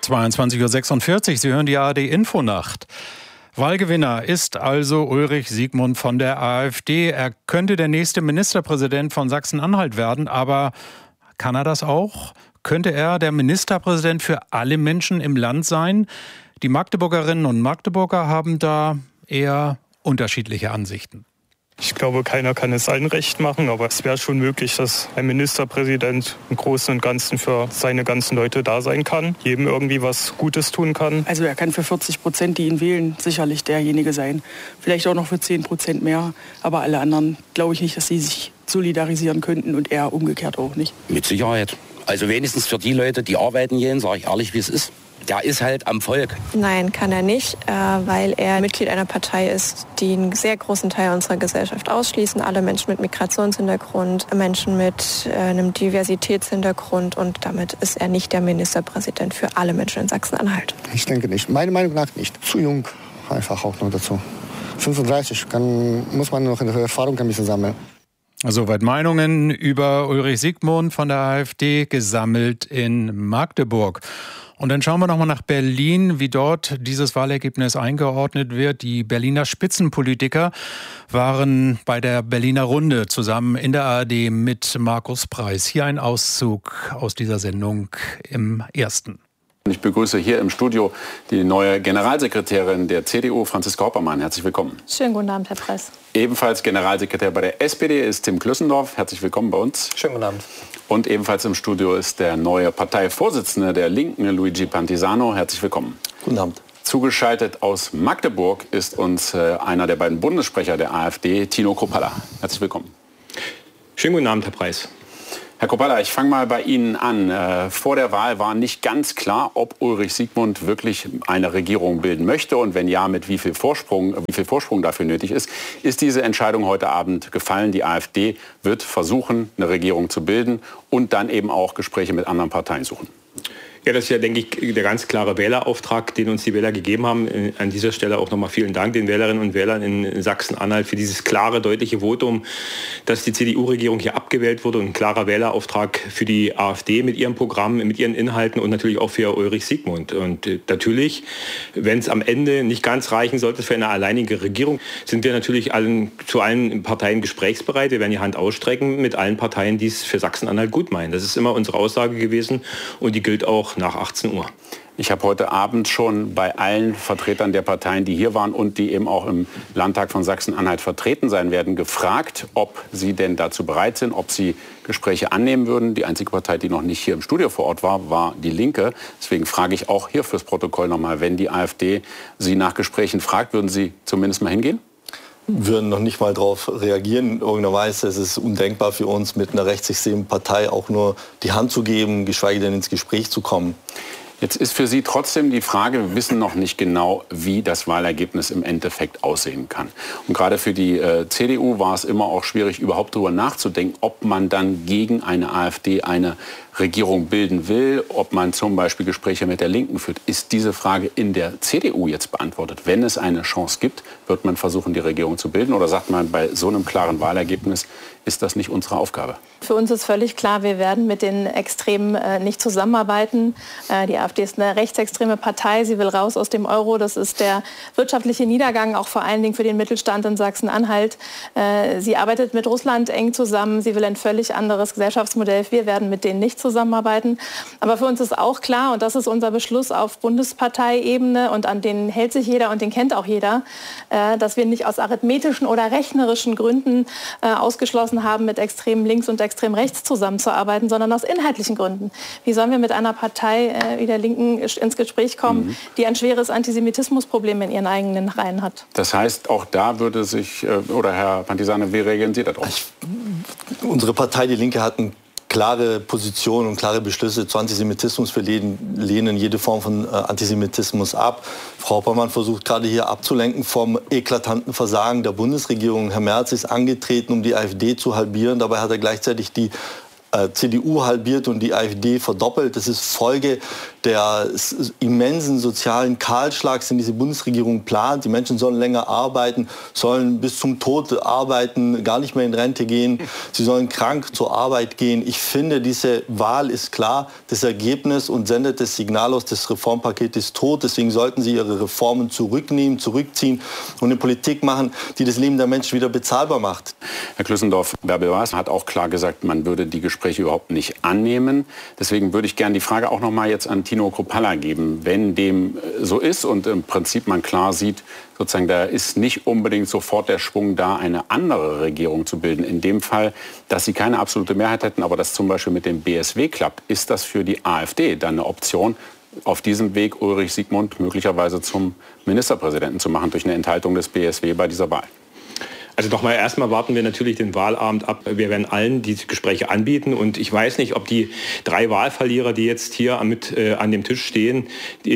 22:46 Uhr, Sie hören die ARD-Infonacht. Wahlgewinner ist also Ulrich Siegmund von der AfD. Er könnte der nächste Ministerpräsident von Sachsen-Anhalt werden, aber kann er das auch? Könnte er der Ministerpräsident für alle Menschen im Land sein? Die Magdeburgerinnen und Magdeburger haben da eher unterschiedliche Ansichten. Ich glaube, keiner kann es allen recht machen, aber es wäre schon möglich, dass ein Ministerpräsident im Großen und Ganzen für seine ganzen Leute da sein kann, jedem irgendwie was Gutes tun kann. Also er kann für 40%, die ihn wählen, sicherlich derjenige sein. Vielleicht auch noch für 10% mehr, aber alle anderen glaube ich nicht, dass sie sich solidarisieren könnten und er umgekehrt auch nicht. Mit Sicherheit. Also wenigstens für die Leute, die arbeiten gehen, sage ich ehrlich, wie es ist. Der ist halt am Volk. Nein, kann er nicht, weil er Mitglied einer Partei ist, die einen sehr großen Teil unserer Gesellschaft ausschließen. Alle Menschen mit Migrationshintergrund, Menschen mit einem Diversitätshintergrund. Und damit ist er nicht der Ministerpräsident für alle Menschen in Sachsen-Anhalt. Ich denke nicht. Meiner Meinung nach nicht. Zu jung einfach auch noch dazu. 35 muss man noch in der Erfahrung ein bisschen sammeln. Soweit Meinungen über Ulrich Siegmund von der AfD, gesammelt in Magdeburg. Und dann schauen wir nochmal nach Berlin, wie dort dieses Wahlergebnis eingeordnet wird. Die Berliner Spitzenpolitiker waren bei der Berliner Runde zusammen in der ARD mit Markus Preis. Hier ein Auszug aus dieser Sendung im ersten. Ich begrüße hier im Studio die neue Generalsekretärin der CDU, Franziska Hoppermann. Herzlich willkommen. Schönen guten Abend, Herr Preis. Ebenfalls Generalsekretär bei der SPD ist Tim Klüssendorf. Herzlich willkommen bei uns. Schönen guten Abend. Und ebenfalls im Studio ist der neue Parteivorsitzende der Linken, Luigi Pantisano. Herzlich willkommen. Guten Abend. Zugeschaltet aus Magdeburg ist uns einer der beiden Bundessprecher der AfD, Tino Kruppalla. Herzlich willkommen. Schönen guten Abend, Herr Preis. Herr Kruppalla, ich fange mal bei Ihnen an. Vor der Wahl war nicht ganz klar, ob Ulrich Siegmund wirklich eine Regierung bilden möchte und wenn ja, mit wie viel Vorsprung dafür nötig ist. Ist diese Entscheidung heute Abend gefallen? Die AfD wird versuchen, eine Regierung zu bilden und dann eben auch Gespräche mit anderen Parteien suchen. Ja, das ist ja, denke ich, der ganz klare Wählerauftrag, den uns die Wähler gegeben haben. An dieser Stelle auch nochmal vielen Dank den Wählerinnen und Wählern in Sachsen-Anhalt für dieses klare, deutliche Votum, dass die CDU-Regierung hier abgewählt wurde und ein klarer Wählerauftrag für die AfD mit ihrem Programm, mit ihren Inhalten und natürlich auch für Ulrich Siegmund. Und natürlich, wenn es am Ende nicht ganz reichen sollte für eine alleinige Regierung, sind wir natürlich zu allen Parteien gesprächsbereit. Wir werden die Hand ausstrecken mit allen Parteien, die es für Sachsen-Anhalt gut meinen. Das ist immer unsere Aussage gewesen und die gilt auch nach 18 Uhr. Ich habe heute Abend schon bei allen Vertretern der Parteien, die hier waren und die eben auch im Landtag von Sachsen-Anhalt vertreten sein werden, gefragt, ob sie denn dazu bereit sind, ob sie Gespräche annehmen würden. Die einzige Partei, die noch nicht hier im Studio vor Ort war, war die Linke. Deswegen frage ich auch hier fürs Protokoll nochmal, wenn die AfD Sie nach Gesprächen fragt, würden Sie zumindest mal hingehen? Würden noch nicht mal darauf reagieren. In irgendeiner Weise ist es undenkbar für uns, mit einer rechtsextremen Partei auch nur die Hand zu geben, geschweige denn ins Gespräch zu kommen. Jetzt ist für Sie trotzdem die Frage, wir wissen noch nicht genau, wie das Wahlergebnis im Endeffekt aussehen kann. Und gerade für die CDU war es immer auch schwierig, überhaupt darüber nachzudenken, ob man dann gegen eine AfD eine Regierung bilden will, ob man zum Beispiel Gespräche mit der Linken führt. Ist diese Frage in der CDU jetzt beantwortet? Wenn es eine Chance gibt, wird man versuchen, die Regierung zu bilden? Oder sagt man, bei so einem klaren Wahlergebnis ist das nicht unsere Aufgabe? Für uns ist völlig klar, wir werden mit den Extremen nicht zusammenarbeiten. Die AfD ist eine rechtsextreme Partei. Sie will raus aus dem Euro. Das ist der wirtschaftliche Niedergang, auch vor allen Dingen für den Mittelstand in Sachsen-Anhalt. Sie arbeitet mit Russland eng zusammen. Sie will ein völlig anderes Gesellschaftsmodell. Wir werden mit denen nicht zusammenarbeiten. Aber für uns ist auch klar, und das ist unser Beschluss auf Bundesparteiebene, und an den hält sich jeder und den kennt auch jeder, dass wir nicht aus arithmetischen oder rechnerischen Gründen ausgeschlossen haben, mit extrem links und extrem rechts zusammenzuarbeiten, sondern aus inhaltlichen Gründen. Wie sollen wir mit einer Partei wie der Linken ins Gespräch kommen, die ein schweres Antisemitismusproblem in ihren eigenen Reihen hat? Das heißt, auch da würde sich, oder Herr Pantisano, wie reagieren Sie darauf? Unsere Partei, die Linke, hat ein klare Position und klare Beschlüsse zu Antisemitismus. Wir lehnen jede Form von Antisemitismus ab. Frau Hoppermann versucht gerade hier abzulenken vom eklatanten Versagen der Bundesregierung. Herr Merz ist angetreten, um die AfD zu halbieren. Dabei hat er gleichzeitig die CDU halbiert und die AfD verdoppelt. Das ist Folge des immensen sozialen Kahlschlags, den diese Bundesregierung plant. Die Menschen sollen länger arbeiten, sollen bis zum Tod arbeiten, gar nicht mehr in Rente gehen. Sie sollen krank zur Arbeit gehen. Ich finde, diese Wahl ist klar, das Ergebnis und sendet das Signal aus, das Reformpaket ist tot. Deswegen sollten Sie Ihre Reformen zurücknehmen, zurückziehen und eine Politik machen, die das Leben der Menschen wieder bezahlbar macht. Herr Klüssendorf, Bärbel Baas hat auch klar gesagt, man würde die Gespräche überhaupt nicht annehmen. Deswegen würde ich gerne die Frage auch noch mal jetzt an Tino Kruppalla geben. Wenn dem so ist und im Prinzip man klar sieht, sozusagen, da ist nicht unbedingt sofort der Schwung da, eine andere Regierung zu bilden. In dem Fall, dass sie keine absolute Mehrheit hätten, aber das zum Beispiel mit dem BSW klappt, ist das für die AfD dann eine Option, auf diesem Weg Ulrich Siegmund möglicherweise zum Ministerpräsidenten zu machen durch eine Enthaltung des BSW bei dieser Wahl? Also nochmal, erstmal warten wir natürlich den Wahlabend ab. Wir werden allen die Gespräche anbieten und ich weiß nicht, ob die 3 Wahlverlierer, die jetzt hier an dem Tisch stehen,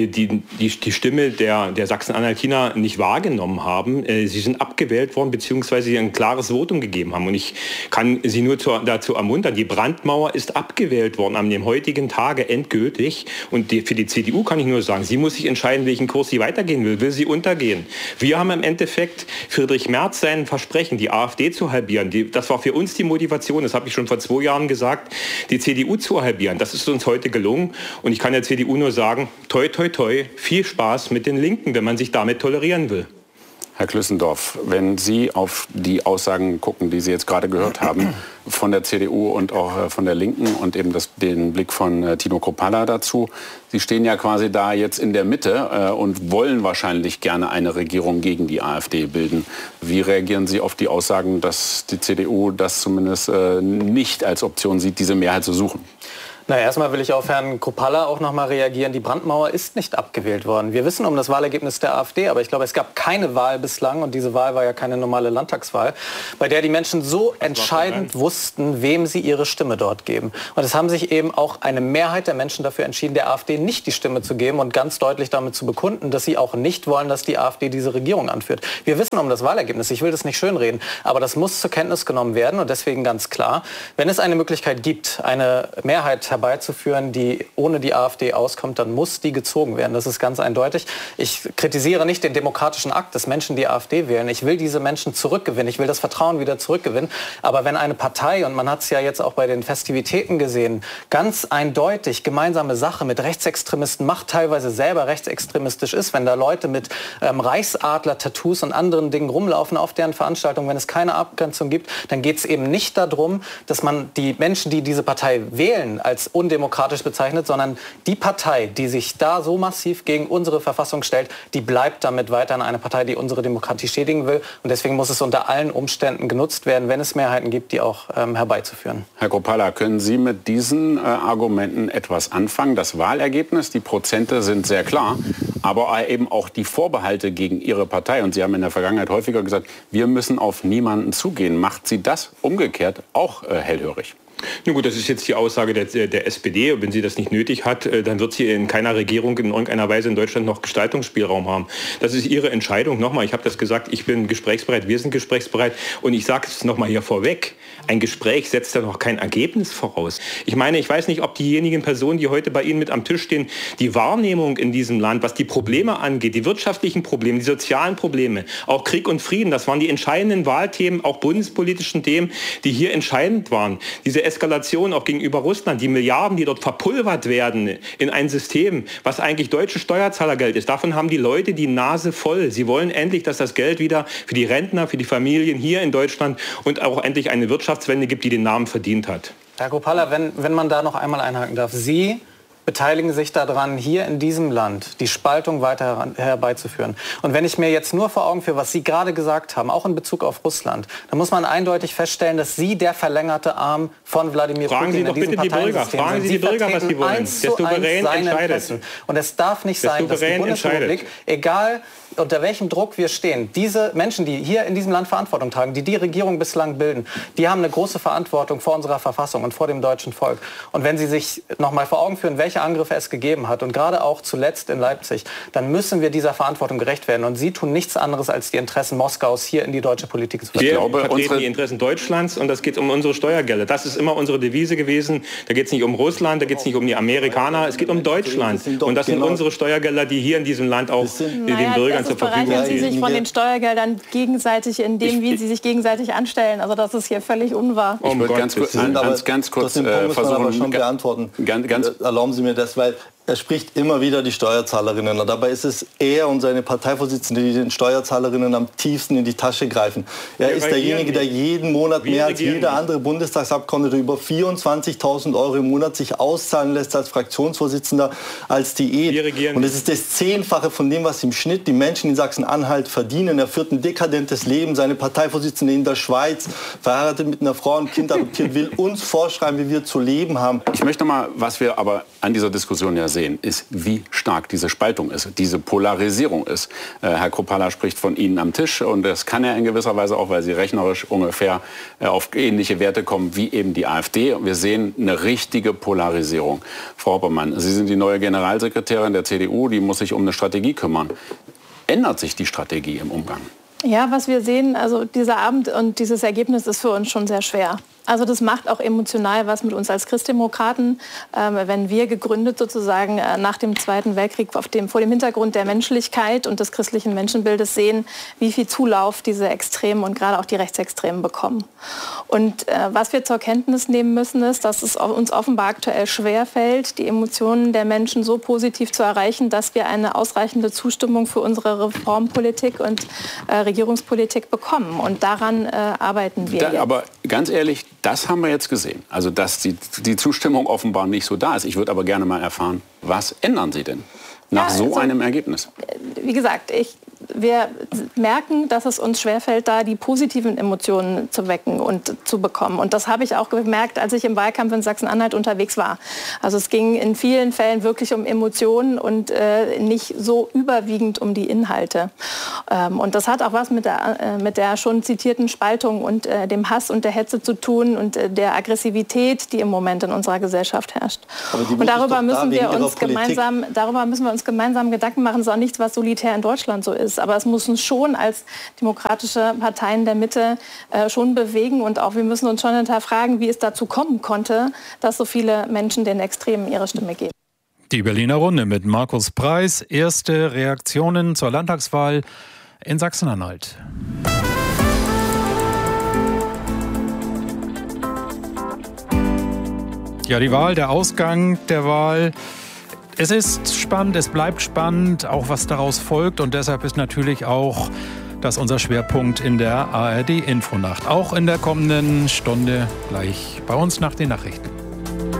die Stimme der Sachsen-Anhaltiner nicht wahrgenommen haben. Sie sind abgewählt worden, beziehungsweise sie ein klares Votum gegeben haben. Und ich kann Sie nur dazu ermuntern, die Brandmauer ist abgewählt worden an dem heutigen Tage endgültig. Und für die CDU kann ich nur sagen, sie muss sich entscheiden, welchen Kurs sie weitergehen will. Will sie untergehen? Wir haben im Endeffekt Friedrich Merz seinen Versprechen, die AfD zu halbieren. Das war für uns die Motivation, das habe ich schon vor 2 Jahren gesagt, die CDU zu halbieren. Das ist uns heute gelungen und ich kann der CDU nur sagen, toi, toi, toi, viel Spaß mit den Linken, wenn man sich damit tolerieren will. Herr Klüssendorf, wenn Sie auf die Aussagen gucken, die Sie jetzt gerade gehört haben, von der CDU und auch von der Linken und eben den Blick von Tino Kruppalla dazu, Sie stehen ja quasi da jetzt in der Mitte und wollen wahrscheinlich gerne eine Regierung gegen die AfD bilden. Wie reagieren Sie auf die Aussagen, dass die CDU das zumindest nicht als Option sieht, diese Mehrheit zu suchen? Na, erstmal will ich auf Herrn Kruppalla auch noch mal reagieren. Die Brandmauer ist nicht abgewählt worden. Wir wissen um das Wahlergebnis der AfD, aber ich glaube, es gab keine Wahl bislang, und diese Wahl war ja keine normale Landtagswahl, bei der die Menschen so entscheidend wussten, wem sie ihre Stimme dort geben. Und es haben sich eben auch eine Mehrheit der Menschen dafür entschieden, der AfD nicht die Stimme zu geben und ganz deutlich damit zu bekunden, dass sie auch nicht wollen, dass die AfD diese Regierung anführt. Wir wissen um das Wahlergebnis, ich will das nicht schönreden, aber das muss zur Kenntnis genommen werden und deswegen ganz klar, wenn es eine Möglichkeit gibt, eine Mehrheit herbeizuführen, die ohne die AfD auskommt, dann muss die gezogen werden. Das ist ganz eindeutig. Ich kritisiere nicht den demokratischen Akt, dass Menschen die AfD wählen. Ich will diese Menschen zurückgewinnen. Ich will das Vertrauen wieder zurückgewinnen. Aber wenn eine Partei, und man hat es ja jetzt auch bei den Festivitäten gesehen, ganz eindeutig gemeinsame Sache mit Rechtsextremisten macht, teilweise selber rechtsextremistisch ist, wenn da Leute mit Reichsadler-Tattoos und anderen Dingen rumlaufen auf deren Veranstaltungen, wenn es keine Abgrenzung gibt, dann geht es eben nicht darum, dass man die Menschen, die diese Partei wählen, als undemokratisch bezeichnet, sondern die Partei, die sich da so massiv gegen unsere Verfassung stellt, die bleibt damit weiterhin eine Partei, die unsere Demokratie schädigen will. Und deswegen muss es unter allen Umständen genutzt werden, wenn es Mehrheiten gibt, die auch herbeizuführen. Herr Kruppalla, können Sie mit diesen Argumenten etwas anfangen? Das Wahlergebnis, die Prozente sind sehr klar, aber eben auch die Vorbehalte gegen Ihre Partei. Und Sie haben in der Vergangenheit häufiger gesagt, wir müssen auf niemanden zugehen. Macht Sie das umgekehrt auch hellhörig? Na gut, das ist jetzt die Aussage der SPD. Wenn sie das nicht nötig hat, dann wird sie in keiner Regierung in irgendeiner Weise in Deutschland noch Gestaltungsspielraum haben. Das ist ihre Entscheidung. Nochmal, ich habe das gesagt, ich bin gesprächsbereit, wir sind gesprächsbereit. Und ich sage es nochmal hier vorweg, ein Gespräch setzt ja noch kein Ergebnis voraus. Ich meine, ich weiß nicht, ob diejenigen Personen, die heute bei Ihnen mit am Tisch stehen, die Wahrnehmung in diesem Land, was die Probleme angeht, die wirtschaftlichen Probleme, die sozialen Probleme, auch Krieg und Frieden, das waren die entscheidenden Wahlthemen, auch bundespolitischen Themen, die hier entscheidend waren. Diese Eskalation auch gegenüber Russland, die Milliarden, die dort verpulvert werden in ein System, was eigentlich deutsches Steuerzahlergeld ist. Davon haben die Leute die Nase voll. Sie wollen endlich, dass das Geld wieder für die Rentner, für die Familien hier in Deutschland und auch endlich eine Wirtschaftswende gibt, die den Namen verdient hat. Herr Kruppalla, wenn man da noch einmal einhaken darf. Sie beteiligen sich daran, hier in diesem Land die Spaltung weiter herbeizuführen. Und wenn ich mir jetzt nur vor Augen führe, was Sie gerade gesagt haben, auch in Bezug auf Russland, dann muss man eindeutig feststellen, dass Sie der verlängerte Arm von Wladimir Putin in diesem Parteiensystem sind. Fragen Sie die Bürger, was sie wollen. Der Souverän entscheidet. Und es darf nicht sein, dass die Bundesrepublik, egal unter welchem Druck wir stehen. Diese Menschen, die hier in diesem Land Verantwortung tragen, die Regierung bislang bilden, die haben eine große Verantwortung vor unserer Verfassung und vor dem deutschen Volk. Und wenn sie sich noch mal vor Augen führen, welche Angriffe es gegeben hat und gerade auch zuletzt in Leipzig, dann müssen wir dieser Verantwortung gerecht werden. Und sie tun nichts anderes, als die Interessen Moskaus hier in die deutsche Politik zu vertreten. Wir vertreten die Interessen Deutschlands und das geht um unsere Steuergelder. Das ist immer unsere Devise gewesen. Da geht es nicht um Russland, da geht es nicht um die Amerikaner, es geht um Deutschland. Und das sind unsere Steuergelder, die hier in diesem Land auch den Bürgern zur Verfügung stehen. Sie sich von den Steuergeldern gegenseitig, wie sie sich gegenseitig anstellen. Also das ist hier völlig unwahr. Ich würde ganz kurz versuchen, schon beantworten. Erlauben Sie mir das, weil er spricht immer wieder die Steuerzahlerinnen. Und dabei ist es er und seine Parteivorsitzende, die den Steuerzahlerinnen am tiefsten in die Tasche greifen. Er ist derjenige, der jeden Monat mehr als jeder andere Bundestagsabgeordnete über 24.000 € im Monat sich auszahlen lässt als Fraktionsvorsitzender, als Diät. Und es ist das Zehnfache von dem, was im Schnitt die Menschen in Sachsen-Anhalt verdienen. Er führt ein dekadentes Leben. Seine Parteivorsitzende in der Schweiz, verheiratet mit einer Frau und Kind adoptiert, will uns vorschreiben, wie wir zu leben haben. Ich möchte mal, was wir aber an dieser Diskussion ja sehen, ist, wie stark diese Spaltung ist, diese Polarisierung ist. Herr Kruppalla spricht von Ihnen am Tisch und das kann er in gewisser Weise auch, weil Sie rechnerisch ungefähr auf ähnliche Werte kommen wie eben die AfD. Und wir sehen eine richtige Polarisierung. Frau Hoppermann, Sie sind die neue Generalsekretärin der CDU, die muss sich um eine Strategie kümmern. Ändert sich die Strategie im Umgang? Ja, was wir sehen, also dieser Abend und dieses Ergebnis ist für uns schon sehr schwer. Also das macht auch emotional was mit uns als Christdemokraten, wenn wir gegründet sozusagen nach dem Zweiten Weltkrieg vor dem Hintergrund der Menschlichkeit und des christlichen Menschenbildes sehen, wie viel Zulauf diese Extremen und gerade auch die Rechtsextremen bekommen. Und was wir zur Kenntnis nehmen müssen, ist, dass es uns offenbar aktuell schwerfällt, die Emotionen der Menschen so positiv zu erreichen, dass wir eine ausreichende Zustimmung für unsere Reformpolitik und Regierungspolitik bekommen. Und daran arbeiten wir jetzt. Aber ganz ehrlich, das haben wir jetzt gesehen. Also, dass die Zustimmung offenbar nicht so da ist. Ich würde aber gerne mal erfahren, was ändern Sie denn nach so einem Ergebnis? Wie gesagt, wir merken, dass es uns schwerfällt, da die positiven Emotionen zu wecken und zu bekommen. Und das habe ich auch gemerkt, als ich im Wahlkampf in Sachsen-Anhalt unterwegs war. Also es ging in vielen Fällen wirklich um Emotionen und nicht so überwiegend um die Inhalte. Und das hat auch was mit der schon zitierten Spaltung und dem Hass und der Hetze zu tun und der Aggressivität, die im Moment in unserer Gesellschaft herrscht. Und darüber müssen wir uns gemeinsam Gedanken machen. Das ist auch nichts, was solitär in Deutschland so ist. Aber es muss uns schon als demokratische Parteien der Mitte schon bewegen. Und auch wir müssen uns schon hinterfragen, wie es dazu kommen konnte, dass so viele Menschen den Extremen ihre Stimme geben. Die Berliner Runde mit Markus Preis. Erste Reaktionen zur Landtagswahl in Sachsen-Anhalt. Ja, die Wahl, der Ausgang der Wahl. Es ist spannend, es bleibt spannend, auch was daraus folgt. Und deshalb ist natürlich auch das unser Schwerpunkt in der ARD-Infonacht. Auch in der kommenden Stunde gleich bei uns nach den Nachrichten.